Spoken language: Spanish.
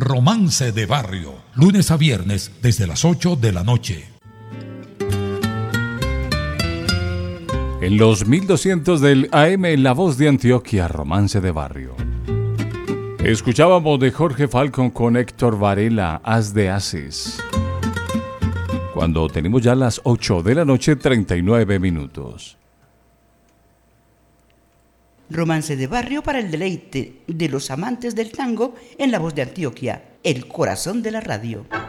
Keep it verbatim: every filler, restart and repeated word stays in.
Romance de Barrio, lunes a viernes desde las ocho de la noche. En los mil doscientos del A M, en La Voz de Antioquia, Romance de Barrio. Escuchábamos de Jorge Falcón con Héctor Varela, Haz de Haces. Cuando tenemos ya las ocho de la noche, treinta y nueve minutos. Romance de Barrio para el deleite de los amantes del tango en La Voz de Antioquia, el corazón de la radio.